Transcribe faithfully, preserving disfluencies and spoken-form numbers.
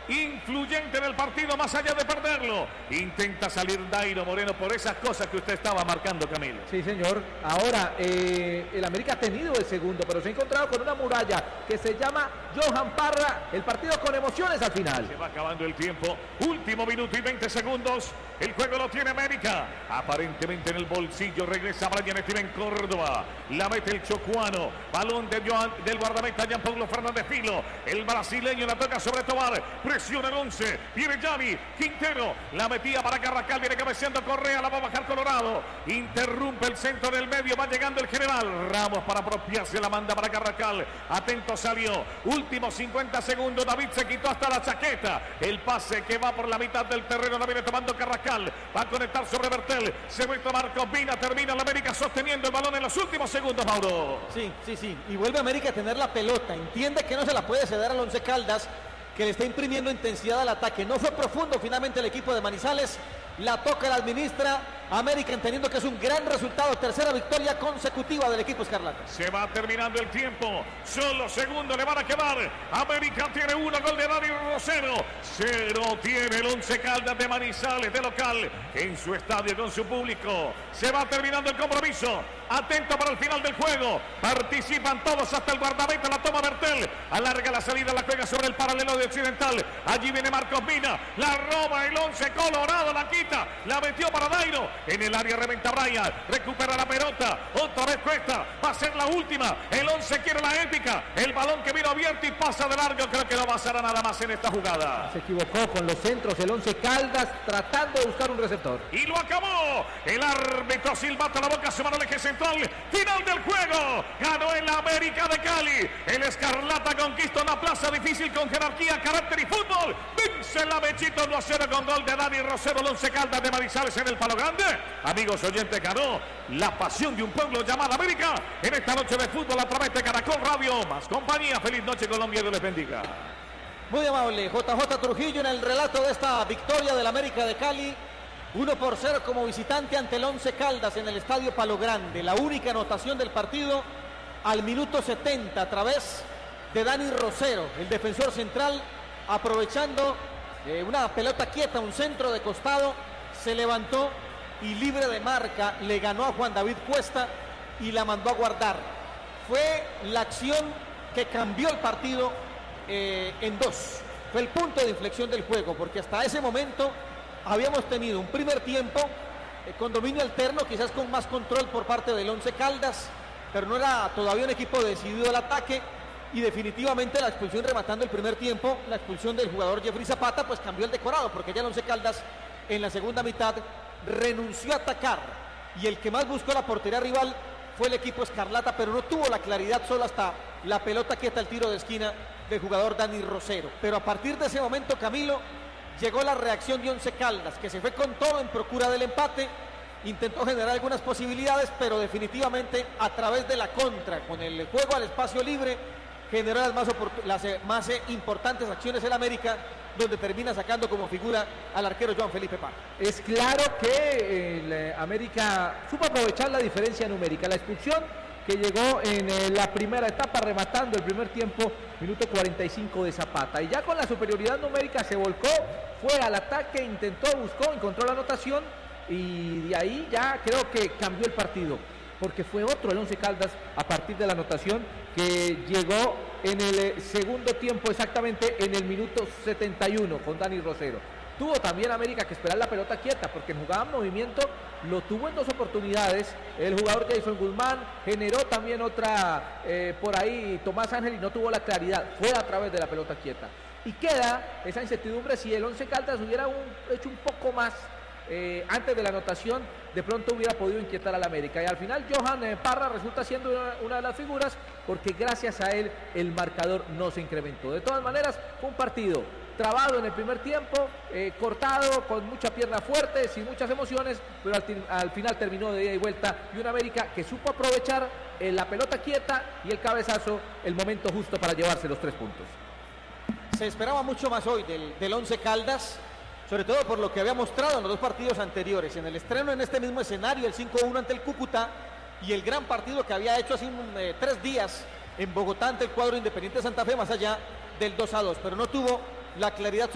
influyente en el partido, más allá de perderlo. Intenta salir Dairo Moreno por esas cosas que usted estaba marcando, Camilo. Sí, señor. Ahora, eh, el América ha tenido el segundo, pero se ha encontrado con una muralla que se llama Johan Parra. El partido con emociones al final. Se va acabando el tiempo. Último minuto y veinte segundos. El juego lo tiene América. Aparentemente en el bolsillo. Regresa Brian Steven Córdoba. La mete el chocuano. Balón de Johan, del guardameta Jean Paulo Fernández Filo. El brasileño la toca sobre Tobar. Presiona el once. Viene Gianni Quintero. La metía para Carrascal. Viene cabeceando Correa. La va a bajar Colorado. Interrumpe el centro del medio. Va llegando el general Ramos para apropiarse. La manda para Carrascal. Atento salió. Últimos cincuenta segundos. David se quitó hasta la chaqueta. El pase que va por la mitad del terreno. La viene tomando Carrascal. Va a conectar sobre Bertel. Se muestra Marcos Vina. Termina la América sosteniendo el balón en los últimos segundos, Mauro. Sí, sí, sí. Y vuelve América a tener la pelota. Entiende que no se la puede ceder al Once Caldas, que le está imprimiendo intensidad al ataque. No fue profundo finalmente el equipo de Manizales. La toca, la administra América, entendiendo que es un gran resultado. Tercera victoria consecutiva del equipo escarlata. Se va terminando el tiempo. Solo segundos le van a quedar. América tiene uno, gol de Dani Rosero. Cero tiene el Once Caldas de Manizales de local en su estadio con su público. Se va terminando el compromiso. Atento para el final del juego. Participan todos hasta el guardameta. La toma Bertel. Alarga la salida, la juega sobre el paralelo de Occidental. Allí viene Marcos Mina. La roba el Once Colorado. La quita. La metió para Dairo. En el área reventa Brian. Recupera la pelota. Otra vez Cuesta. Va a ser la última. El Once quiere la épica. El balón que vino abierto y pasa de largo. Creo que no pasará nada más en esta jugada. Se equivocó con los centros. El Once Caldas tratando de buscar un receptor. Y lo acabó. El árbitro silbata la boca. Se va al eje central. Final del juego. Ganó el América de Cali. El Escarlata conquista una plaza difícil con jerarquía, carácter y fútbol. Vence la Bechito uno a cero con gol de Dani Rosero. El Once Caldas de Manizales en el Palo Grande. Amigos oyentes, ganó la pasión de un pueblo llamado América en esta noche de fútbol a través de Caracol Radio. Más compañía. Feliz noche, Colombia. Dios les bendiga. Muy amable. J J Trujillo en el relato de esta victoria del América de Cali. uno por cero como visitante ante el Once Caldas en el Estadio Palo Grande. La única anotación del partido al minuto setenta a través de Dani Rosero, el defensor central, aprovechando eh, una pelota quieta, un centro de costado, se levantó y libre de marca le ganó a Juan David Cuesta y la mandó a guardar. Fue la acción que cambió el partido eh, en dos. Fue el punto de inflexión del juego, porque hasta ese momento habíamos tenido un primer tiempo eh, con dominio alterno, quizás con más control por parte del Once Caldas, pero no era todavía un equipo decidido al ataque. Y definitivamente la expulsión rematando el primer tiempo, la expulsión del jugador Jeffrey Zapata, pues cambió el decorado, porque ya el Once Caldas en la segunda mitad renunció a atacar, y el que más buscó la portería rival fue el equipo escarlata, pero no tuvo la claridad solo hasta la pelota quieta, el tiro de esquina del jugador Dani Rosero. Pero a partir de ese momento, Camilo, llegó la reacción de Once Caldas, que se fue con todo en procura del empate, intentó generar algunas posibilidades, pero definitivamente a través de la contra, con el juego al espacio libre, generó las más, las más eh, importantes acciones en América, donde termina sacando como figura al arquero Joan Felipe Parra. Es claro que el eh, América supo aprovechar la diferencia numérica. La expulsión que llegó en eh, la primera etapa, rematando el primer tiempo, minuto cuarenta y cinco de Zapata. Y ya con la superioridad numérica se volcó, fue al ataque, intentó, buscó, encontró la anotación, y de ahí ya creo que cambió el partido, porque fue otro el Once Caldas a partir de la anotación que llegó en el segundo tiempo, exactamente en el minuto setenta y uno con Dani Rosero. Tuvo también América que esperar la pelota quieta, porque en jugada en movimiento lo tuvo en dos oportunidades el jugador Jason Guzmán, generó también otra eh, por ahí Tomás Ángel y no tuvo la claridad, fue a través de la pelota quieta. Y queda esa incertidumbre si el Once Caldas hubiera un, hecho un poco más Eh, antes de la anotación, de pronto hubiera podido inquietar al América, y al final Johan eh, Parra resulta siendo una, una de las figuras, porque gracias a él el marcador no se incrementó. De todas maneras, fue un partido trabado en el primer tiempo, eh, cortado, con mucha pierna fuerte, sin muchas emociones, pero al, al final terminó de ida y vuelta, y un América que supo aprovechar eh, la pelota quieta y el cabezazo, el momento justo para llevarse los tres puntos. Se esperaba mucho más hoy del, del Once Caldas, sobre todo por lo que había mostrado en los dos partidos anteriores, en el estreno en este mismo escenario, el cinco uno ante el Cúcuta, y el gran partido que había hecho hace un, eh, tres días en Bogotá ante el cuadro Independiente Santa Fe, más allá del dos a dos, pero no tuvo la claridad